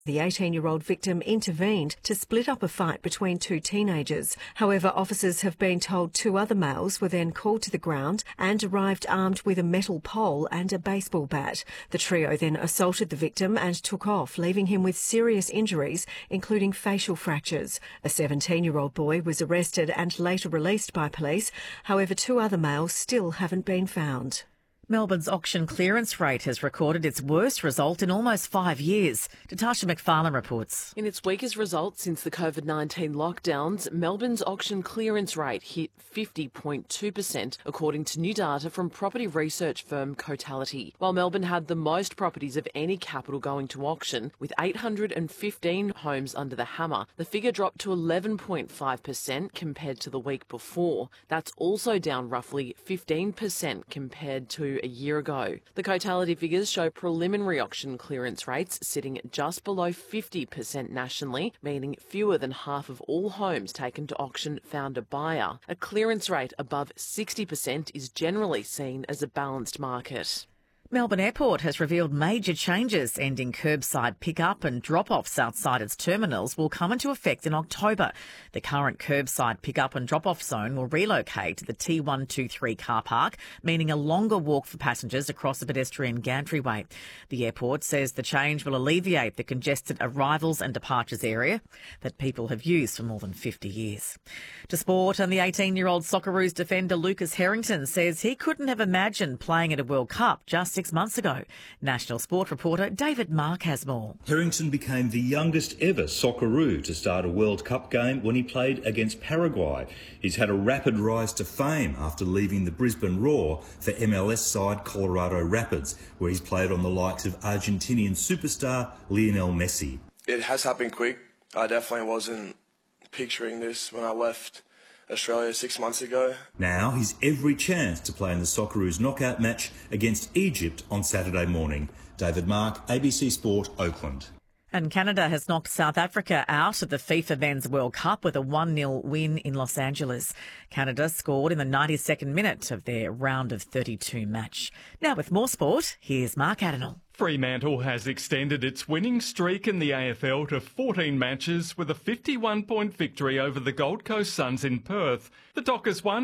The 18-year-old victim intervened to split up a fight between two teenagers. However, officers have been told two other males were then called to the ground and arrived armed with a metal pole and a baseball bat. The trio then assaulted the victim and took off, leaving him with serious injuries, including facial fractures. A 17-year-old boy was arrested and later released by police. However, two other males still haven't been found. Melbourne's auction clearance rate has recorded its worst result in almost 5 years. Natasha McFarlane reports. In its weakest result since the COVID-19 lockdowns, Melbourne's auction clearance rate hit 50.2%, according to new data from property research firm Cotality. While Melbourne had the most properties of any capital going to auction, with 815 homes under the hammer, the figure dropped to 11.5% compared to the week before. That's also down roughly 15% compared to a year ago. The Cotality figures show preliminary auction clearance rates sitting just below 50% nationally, meaning fewer than half of all homes taken to auction found a buyer. A clearance rate above 60% is generally seen as a balanced market. Melbourne Airport has revealed major changes ending curbside pick-up and drop-offs outside its terminals will come into effect in October. The current curbside pick-up and drop-off zone will relocate to the T123 car park, meaning a longer walk for passengers across the pedestrian gantry-way. The airport says the change will alleviate the congested arrivals and departures area that people have used for more than 50 years. To sport, and the 18-year-old Socceroos defender Lucas Harrington says he couldn't have imagined playing at a World Cup just 6 months ago. National Sport reporter David Mark has more. Harrington became the youngest ever Socceroo to start a World Cup game when he played against Paraguay. He's had a rapid rise to fame after leaving the Brisbane Roar for MLS side Colorado Rapids, where he's played on the likes of Argentinian superstar Lionel Messi. It has happened quick. I definitely wasn't picturing this when I left Australia 6 months ago. Now he's every chance to play in the Socceroos knockout match against Egypt on Saturday morning. David Mark, ABC Sport, Oakland. And Canada has knocked South Africa out of the FIFA Men's World Cup with a 1-0 win in Los Angeles. Canada scored in the 92nd minute of their round of 32 match. Now with more sport, here's Mark Adenall. Fremantle has extended its winning streak in the AFL to 14 matches with a 51-point victory over the Gold Coast Suns in Perth. The Dockers won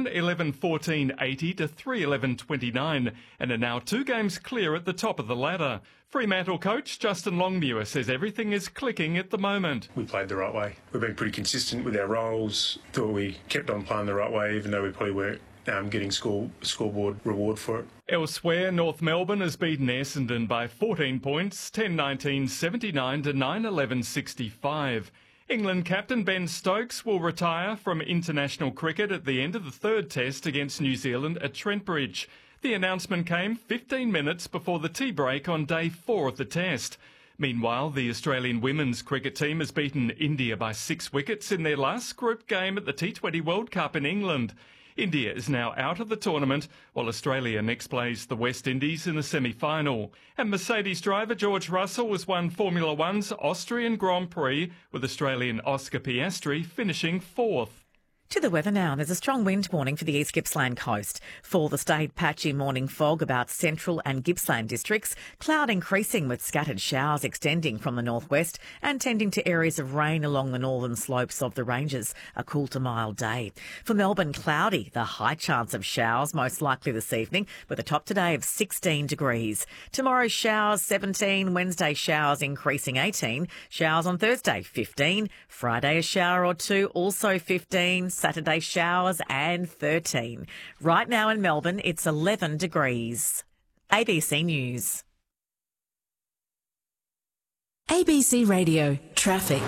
11-14-80 to 3-11-29 and are now 2 games clear at the top of the ladder. Fremantle coach Justin Longmuir says everything is clicking at the moment. We played the right way. We've been pretty consistent with our roles. Thought we kept on playing the right way, even though we probably weren't getting scoreboard reward for it. Elsewhere, North Melbourne has beaten Essendon by 14 points, 10-19-79 to 9-11-65. England captain Ben Stokes will retire from international cricket at the end of the third test against New Zealand at Trent Bridge. The announcement came 15 minutes before the tea break on day 4 of the test. Meanwhile, the Australian women's cricket team has beaten India by 6 wickets in their last group game at the T20 World Cup in England. India is now out of the tournament, while Australia next plays the West Indies in the semi-final. And Mercedes driver George Russell has won Formula One's Austrian Grand Prix, with Australian Oscar Piastri finishing 4th. To the weather now. There's a strong wind warning for the East Gippsland coast. For the state, patchy morning fog about central and Gippsland districts. Cloud increasing with scattered showers extending from the northwest and tending to areas of rain along the northern slopes of the ranges. A cool to mild day. For Melbourne, cloudy. The high chance of showers most likely this evening with a top today of 16 degrees. Tomorrow showers 17. Wednesday showers increasing 18. Showers on Thursday 15. Friday a shower or two also 15. Saturday showers and 13. Right now in Melbourne, it's 11 degrees. ABC News. ABC Radio Traffic.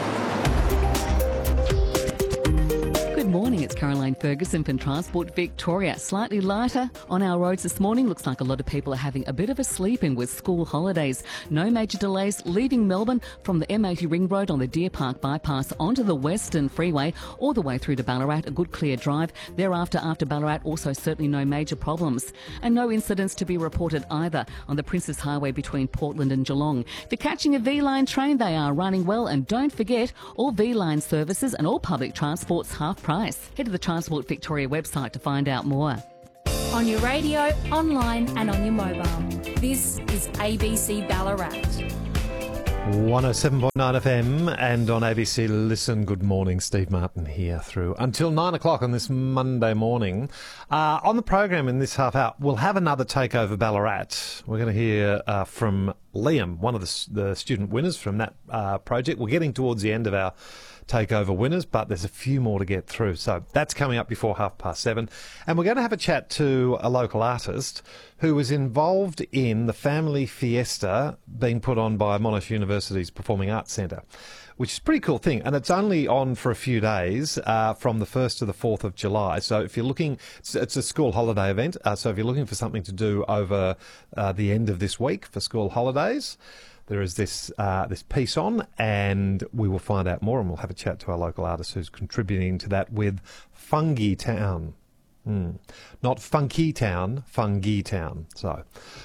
Good morning, it's Caroline Ferguson from Transport Victoria. Slightly lighter on our roads this morning. Looks like a lot of people are having a bit of a sleep in with school holidays. No major delays leaving Melbourne from the M80 Ring Road on the Deer Park bypass onto the Western Freeway all the way through to Ballarat. A good clear drive. Thereafter, after Ballarat, also certainly no major problems. And no incidents to be reported either on the Princes Highway between Portland and Geelong. If you're catching a V-Line train, they are running well. And don't forget, all V-Line services and all public transport's half price. Head to the Transport Victoria website to find out more. On your radio, online and on your mobile. This is ABC Ballarat. 107.9 FM and on ABC Listen. Good morning, Steve Martin here through until 9 o'clock on this Monday morning. On the program in this half hour, we'll have another Takeover Ballarat. We're going to hear from Liam, one of the student winners from that project. We're getting towards the end of our Takeover winners, but there's a few more to get through. So that's coming up before 7:30. And we're going to have a chat to a local artist who was involved in the family fiesta being put on by Monash University's Performing Arts Centre, which is a pretty cool thing. And it's only on for a few days, from the 1st to the 4th of July. So if you're looking, it's a school holiday event. So if you're looking for something to do over the end of this week for school holidays, there is this piece on, and we will find out more, and we'll have a chat to our local artist who's contributing to that with Fungi Town. Not Funky Town, Fungi Town. So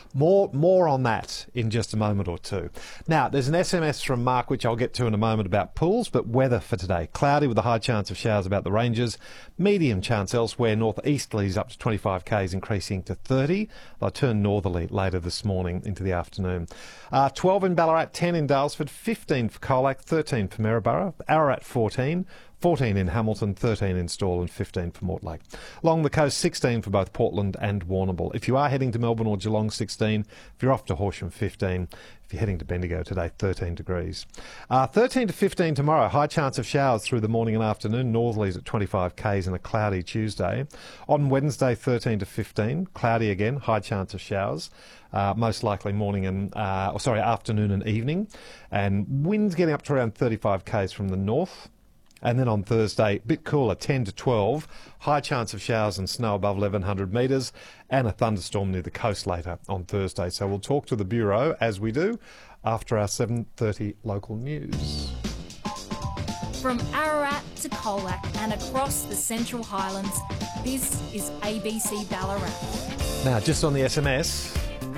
more on that in just a moment or two. Now, there's an SMS from Mark, which I'll get to in a moment, about pools, but weather for today. Cloudy with a high chance of showers about the ranges. Medium chance elsewhere. Northeasterlies up to 25 k's, increasing to 30. They'll turn northerly later this morning into the afternoon. 12 in Ballarat, 10 in Daylesford, 15 for Colac, 13 for Maryborough, Ararat 14. 14 in Hamilton, 13 in Stawell and 15 for Mortlake. Along the coast, 16 for both Portland and Warrnambool. If you are heading to Melbourne or Geelong, 16. If you're off to Horsham, 15. If you're heading to Bendigo today, 13 degrees. 13 to 15 tomorrow. High chance of showers through the morning and afternoon. Northerlies at 25 k's and a cloudy Tuesday. On Wednesday, 13 to 15. Cloudy again. High chance of showers. Most likely morning and afternoon and evening. And winds getting up to around 35 k's from the north. And then on Thursday, a bit cooler, 10 to 12, high chance of showers and snow above 1,100 metres, and a thunderstorm near the coast later on Thursday. So we'll talk to the Bureau, as we do, after our 7:30 local news. From Ararat to Colac and across the Central Highlands, this is ABC Ballarat. Now, just on the SMS...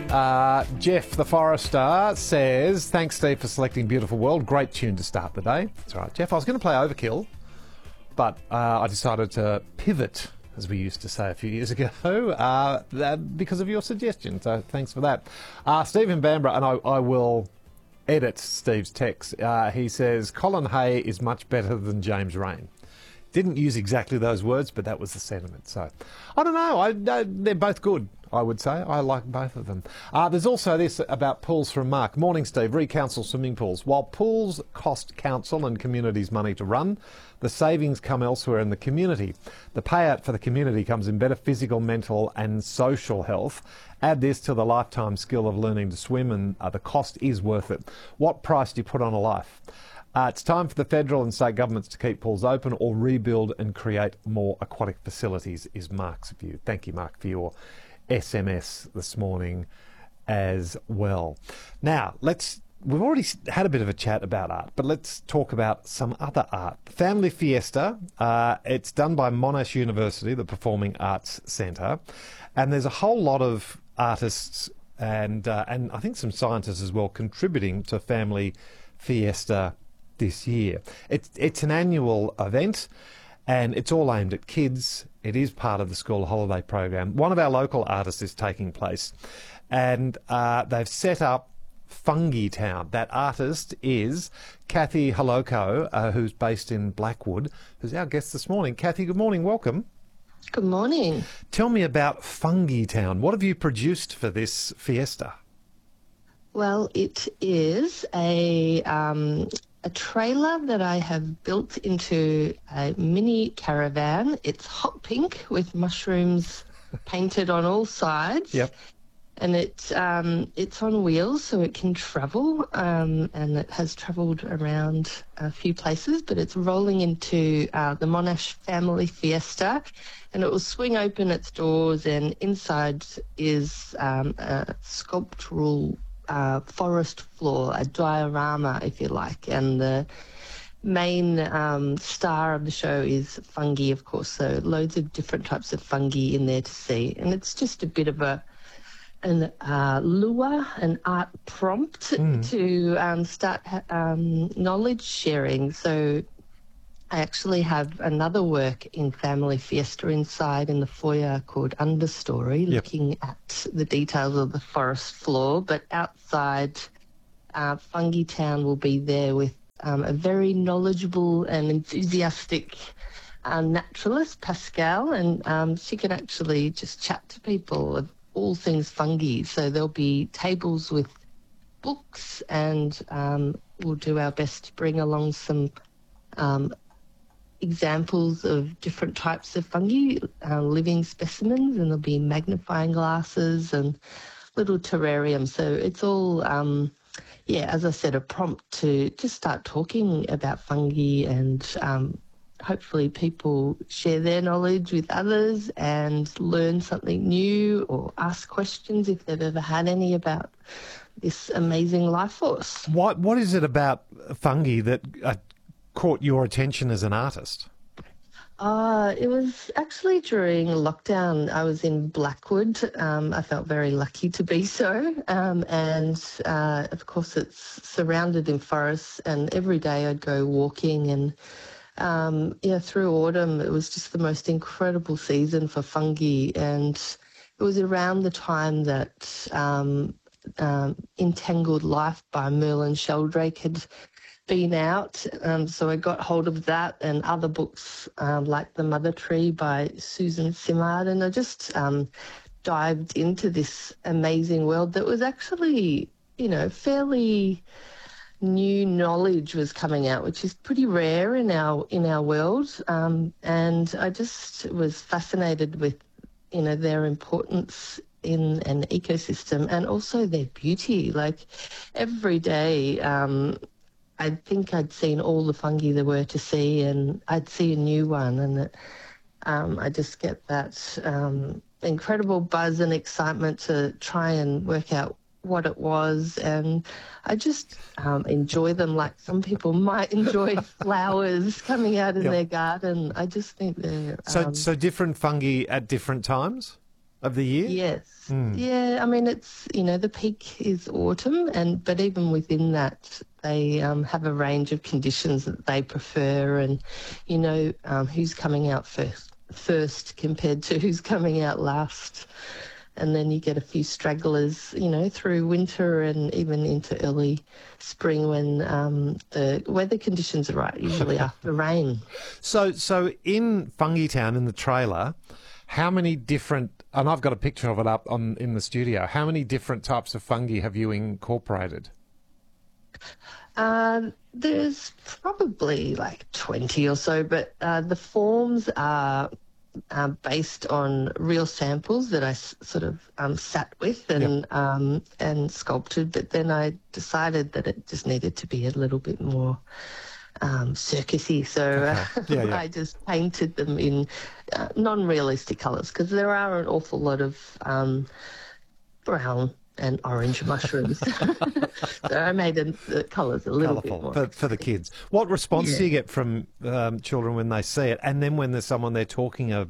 Jeff the Forester says, thanks Steve for selecting Beautiful World. Great tune to start the day. That's right, Jeff. I was going to play Overkill, but I decided to pivot, as we used to say a few years ago, because of your suggestion. So thanks for that. Steve in Bamborough, and I will edit Steve's text. He says, Colin Hay is much better than James Rain. Didn't use exactly those words, but that was the sentiment. So, I don't know. They're both good, I would say. I like both of them. There's also this about pools from Mark. Morning, Steve. Re-council swimming pools. While pools cost council and communities money to run, the savings come elsewhere in the community. The payout for the community comes in better physical, mental and social health. Add this to the lifetime skill of learning to swim, and the cost is worth it. What price do you put on a life? It's time for the federal and state governments to keep pools open or rebuild and create more aquatic facilities, is Mark's view. Thank you, Mark, for your SMS this morning as well. Now, we've already had a bit of a chat about art, but let's talk about some other art. Family Fiesta, it's done by Monash University, the Performing Arts Centre, and there's a whole lot of artists and I think some scientists as well contributing to Family Fiesta this year. It's an annual event, and it's all aimed at kids. It is part of the school holiday program. One of our local artists is taking place, and they've set up Fungi Town. That artist is Kathy Haloko, who's based in Blackwood, who's our guest this morning. Kathy, good morning. Welcome. Good morning. Tell me about Fungi Town. What have you produced for this fiesta? Well, it is a trailer that I have built into a mini caravan. It's hot pink with mushrooms painted on all sides. Yep. And it's on wheels, so it can travel, and it has travelled around a few places, but it's rolling into the Monash Family Fiesta, and it will swing open its doors, and inside is a sculptural forest floor, a diorama, if you like, and the main star of the show is fungi, of course, so loads of different types of fungi in there to see, and it's just a bit of an lure, an art prompt to start knowledge sharing. So I actually have another work in Family Fiesta inside in the foyer called Understory, looking at the details of the forest floor, but outside Fungi Town will be there with a very knowledgeable and enthusiastic naturalist, Pascal, and she can actually just chat to people of all things fungi. So there'll be tables with books, and we'll do our best to bring along some examples of different types of fungi, living specimens, and there'll be magnifying glasses and little terrariums. So it's all, as I said, a prompt to just start talking about fungi, and hopefully people share their knowledge with others and learn something new or ask questions if they've ever had any about this amazing life force. What is it about fungi that caught your attention as an artist? It was actually during lockdown. I was in Blackwood. I felt very lucky to be so. And of course, it's surrounded in forests, and every day I'd go walking, and through autumn, it was just the most incredible season for fungi. And it was around the time that Entangled Life by Merlin Sheldrake had been out, so I got hold of that and other books like The Mother Tree by Susan Simard, and I just dived into this amazing world that was actually, fairly new knowledge was coming out, which is pretty rare in our world, and I just was fascinated with, their importance in an ecosystem and also their beauty. Like every day, I think I'd seen all the fungi there were to see, and I'd see a new one, and I just get that incredible buzz and excitement to try and work out what it was, and I just enjoy them like some people might enjoy flowers coming out in their garden. I just think they're... So different fungi at different times of the year? Yes. Yeah, I mean, it's, the peak is autumn, but even within that, they have a range of conditions that they prefer, and, who's coming out first compared to who's coming out last. And then you get a few stragglers, through winter and even into early spring when the weather conditions are right, usually after rain. So in Fungi Town, in the trailer, how many different, and I've got a picture of it up in the studio, how many different types of fungi have you incorporated? There's probably like 20 or so, but the forms are based on real samples that I sort of sat with and sculpted, but then I decided that it just needed to be a little bit more circusy, so I just painted them in non-realistic colours, because there are an awful lot of brown and orange mushrooms. So I made the colours a little colourful bit more for the kids. What response do you get from children when they see it, and then when there's someone they're talking